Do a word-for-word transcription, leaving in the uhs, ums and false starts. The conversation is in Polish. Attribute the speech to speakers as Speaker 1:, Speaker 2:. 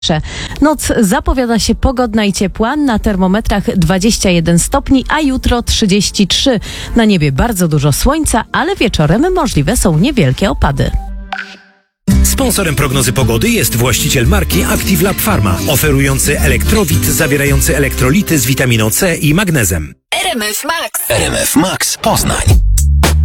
Speaker 1: Noc zapowiada się pogodna i ciepła, na termometrach dwadzieścia jeden stopni, a jutro trzydzieści trzy. Na niebie bardzo dużo słońca, ale wieczorem możliwe są niewielkie opady.
Speaker 2: Sponsorem prognozy pogody jest właściciel marki Active Lab Pharma, oferujący elektrowid zawierający elektrolity z witaminą C i magnezem.
Speaker 3: R M F Max.
Speaker 4: R M F Max Poznań.